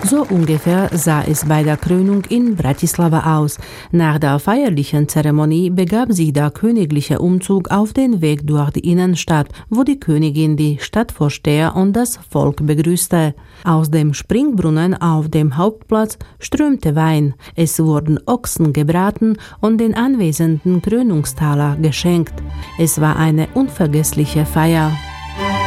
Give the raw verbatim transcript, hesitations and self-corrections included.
So ungefähr sah es bei der Krönung in Bratislava aus. Nach der feierlichen Zeremonie begab sich der königliche Umzug auf den Weg durch die Innenstadt, wo die Königin die Stadtvorsteher und das Volk begrüßte. Aus dem Springbrunnen auf dem Hauptplatz strömte Wein. Es wurden Ochsen gebraten und den Anwesenden Krönungstaler geschenkt. Es war eine unvergessliche Feier.